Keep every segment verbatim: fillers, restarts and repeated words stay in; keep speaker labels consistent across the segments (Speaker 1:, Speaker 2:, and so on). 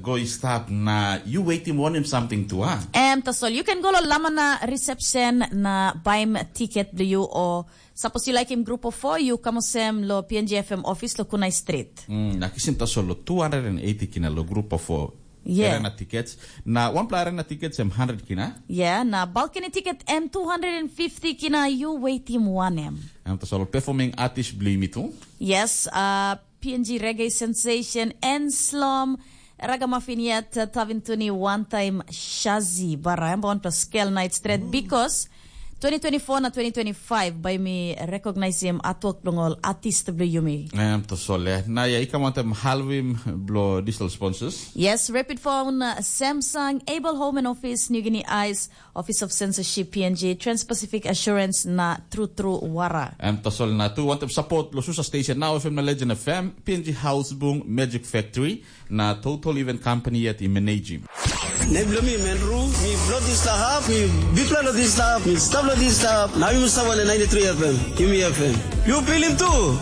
Speaker 1: go stop na you wait him want him something to ah.
Speaker 2: Um, tasol, you can go lo laman na reception na buy him ticket do you o suppose you like him group of four you kamosem lo P N G F M office lo Kunai Street.
Speaker 1: Mm, nakisim tasol lo two hundred eighty kina lo group of four.
Speaker 2: Yeah.
Speaker 1: Arena tickets. Na one player arena tickets em one hundred kina.
Speaker 2: Yeah, na balcony ticket M two hundred fifty kina you wait him one M.
Speaker 1: Am tasol performing artist blame itu.
Speaker 2: Yes, uh P N G Reggae Sensation and Slum Ragamafiniat uh, Tavintuni one time Shazi Baramba on to scale night straight because twenty twenty-four na twenty twenty-five by me recognize him atwak blongol artist bluyumi.
Speaker 1: Am tasol eh. Na ya ika montem halvim blo digital sponsors.
Speaker 2: Yes, Rapid Phone, uh, Samsung, Able Home and Office, New Guinea Eyes, Office of Censorship, P N G, Trans-Pacific Assurance na True True Wara.
Speaker 1: Am tasol na tu want support lo susa station now F M na Legend F M, P N G House Boom, Magic Factory, na Total Event Company at Imenagim.
Speaker 3: Neblomi menru, mi blood is lahap, mi bipla lo this lahap, mi stab lo this lahap. Now you must have on the ninety-three F M, give me F M. You feel him too.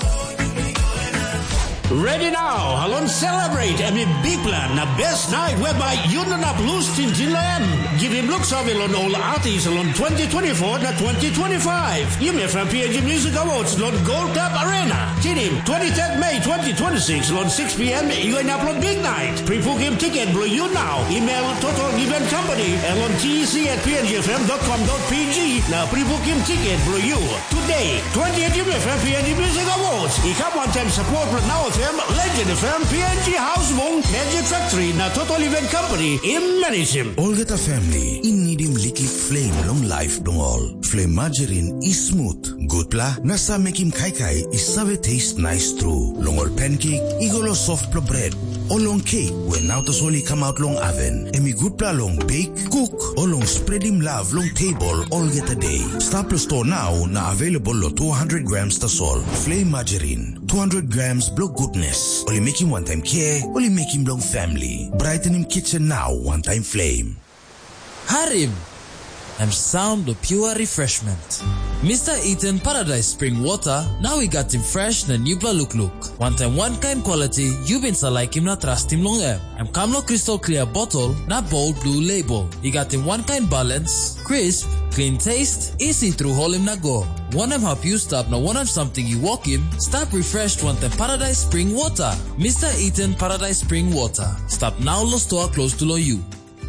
Speaker 4: Ready now, halon celebrate emi big plan na best night whereby you do not lose in Jinland. Give him looks of on all artists on twenty twenty-four na twenty twenty-five. You may from P N G Music Awards on Gold Cup Arena. Tinim twenty-third May twenty twenty-six on six p m you and upload big night. Pre-book him ticket blow you now. Email Total Event Company and on T E C at p n g f m dot com dot p g. Now pre-book him ticket blow you today. twentieth you may from P N G Music Awards. You come one time support now F M, Legend F M, P N G House Boom, Magic Factory, na Total Event Company, Immenishim.
Speaker 5: All get a family, in need him lick flame long life dong all. Flame margarine is smooth. Good pla, nasa make him kai kai is save taste nice true. Long all pancake, igolo soft pla bread. Or long cake, when out the only come out long oven. Emi good pla long bake, cook, or long spread him love long table all get a day. Stop the store now, na available lo two hundred grams ta sol. Flame margarine, two hundred grams block goodness. Only make him one time care, only make him long family. Brighten him kitchen now, one time flame.
Speaker 6: Harim, I'm sound of pure refreshment. Mister Eaton Paradise Spring Water, now we got him fresh na new look look. One time one kind quality, you been so like him na trust him long air. I'm Kamlo Crystal Clear bottle, na bold blue label. He got him one kind balance, crisp, clean taste, easy through hole him na go. One time help you stop na one time something you walk him, stop refreshed one time Paradise Spring Water. Mister Eaton Paradise Spring Water. Stop now lo store close to lo you.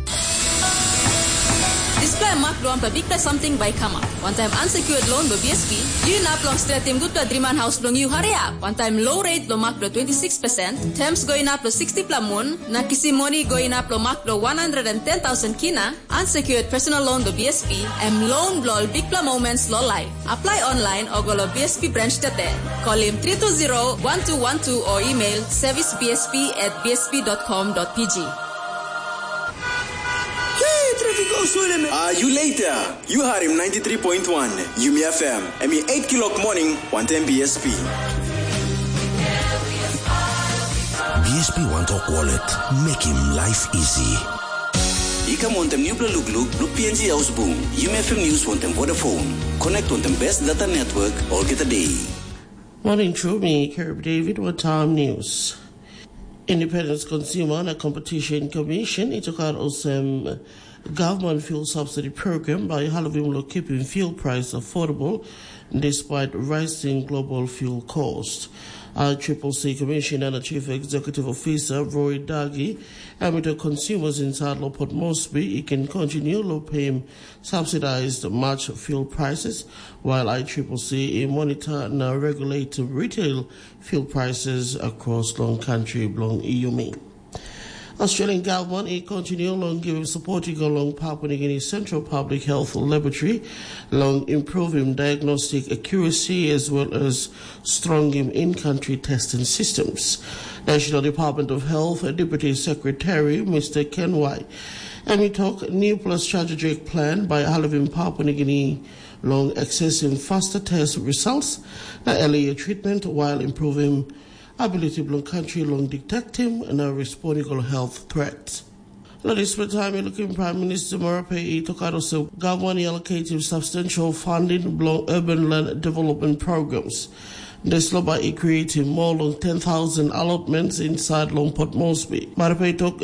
Speaker 7: Display mark loan pa big something by come up. One time unsecured loan by B S P. You na long straight team good pa Dreaman House long you hurry up. One time low rate lo mark lo twenty-six percent. Terms going up lo sixty plamun. Na kisi money going up lo mark lo one hundred ten thousand kina. Unsecured personal loan lo B S P. M loan blow big pla moments lo life. Apply online or go lo B S P branch tate. Call him three two zero, one two one two or email service b s p at b s p dot com dot p g.
Speaker 8: Ah, uh, you later. You heard him ninety-three point one. Yumi F M. I mean eight o'clock morning, one ten B S P.
Speaker 5: B S P One Talk Wallet. Make him life easy.
Speaker 8: Ika want them new look look, look P N G House Boom. Yumi F M News want them Vodafone. Connect on them best data network all get a day.
Speaker 9: Morning, true me, Kerb David, What Time News. Independence Consumer and Competition Commission, it took out also government fuel subsidy program by Halavim keeping fuel price affordable despite rising global fuel costs. Our Triple C Commissioner and Chief Executive Officer Roy Dagi admitted consumers inside Port Moresby it can continue low paying subsidized March fuel prices while I Triple C monitor and regulate retail fuel prices across long country long E U M E. Australian government is continuing long giving supporting along Papua New Guinea Central Public Health Laboratory, long improving diagnostic accuracy as well as strengthening in-country testing systems. National Department of Health Deputy Secretary Mister Ken White and we talk new plus strategic plan by Halavim Papua New Guinea long accessing faster test results, earlier treatment while improving ability long country long detecting and now responding to health threats. Now this time looking Prime Minister Marape took out also government allocating substantial funding long urban land development programs. This by creating more than ten thousand allotments inside Long Port Moresby. Marape took